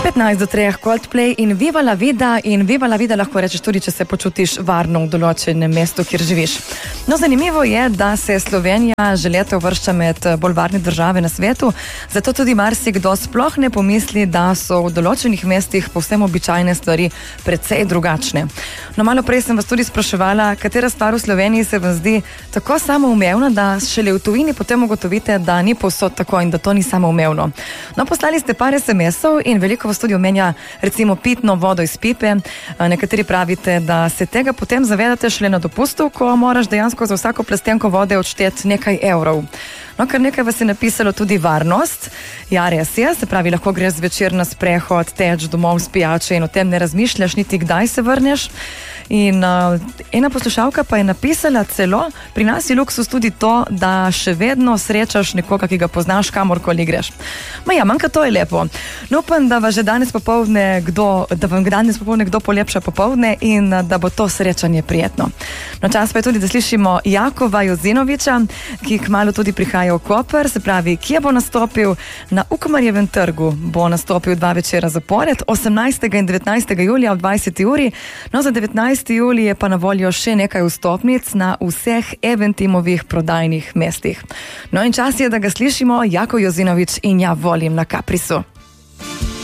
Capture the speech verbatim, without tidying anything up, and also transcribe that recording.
petnajst do treh Coldplay in Viva la vida in Viva la vida lahko rečeš tudi, če se počutiš varno v določenem mestu, kjer živiš. No, zanimivo je, da se Slovenija že leta uvršča med bolj varne države na svetu, zato tudi marsikdo sploh ne pomisli, da so v določenih mestih povsem običajne stvari precej drugačne. No, malo prej sem vas tudi spraševala, katera stvar v Sloveniji se vam zdi tako samoumevna, da šele v tujini potem ugotovite, da ni povsod tako in da to ni samoumevno. No, poslali ste par es em esov in veliko vas tudi omenja recimo pitno vodo iz pipe. Nekateri pravite, da se tega potem zavedate šele na dopustu, ko moraš dejansko za vsako plastenko vode odšteti nekaj evrov. No, kar nekaj vas je napisalo tudi varnost. Ja, res je, se pravi, lahko greš zvečer na sprehod, teč domov s pijače in o tem ne razmišljaš, niti kdaj se vrneš. In uh, ena poslušalka pa je napisala celo, pri nas je luksus tudi to, da še vedno srečaš nekoga, ki ga poznaš, kamorkoli greš. Ma ja, manjka to je lepo. No, upam, da vas že danes popoldne kdo, da vam danes popoldne kdo polepša popoldne in da bo to srečanje prijetno. No, čas pa je tudi, da slišimo Jakova Jozinoviča, ki kmalu tudi prihaja v Koper, se pravi, kje bo nastopil na Ukmarjevem trgu, bo nastopil dva večera zapored, osemnajstega in devetnajstega julija ob dvajseti uri, no za devetnajsti julij je pa na voljo še nekaj vstopnic na vseh Eventimovih prodajnih mestih. No in čas je, da ga slišimo, Jakov Jozinovič in Ja volim na Kaprisu.